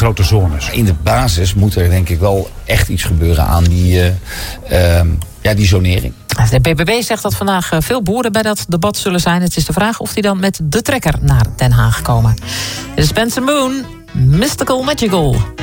grote zones. In de basis moet er denk ik wel echt iets gebeuren aan die zonering. De BBB zegt dat vandaag veel boeren bij dat debat zullen zijn. Het is de vraag of die dan met de trekker naar Den Haag komen. Dit is Spencer Moon, Mystical Magical.